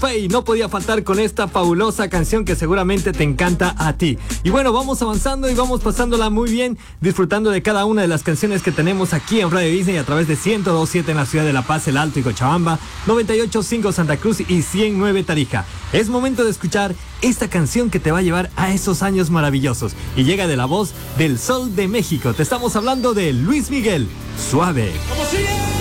Fey no podía faltar con esta fabulosa canción que seguramente te encanta a ti. Y bueno, vamos avanzando y vamos pasándola muy bien, disfrutando de cada una de las canciones que tenemos aquí en Radio Disney a través de 102.7 en la ciudad de La Paz, El Alto y Cochabamba, 98.5 Santa Cruz y 100.9 Tarija. Es momento de escuchar esta canción que te va a llevar a esos años maravillosos y llega de la voz del Sol de México. Te estamos hablando de Luis Miguel, Suave. ¿Cómo sigue?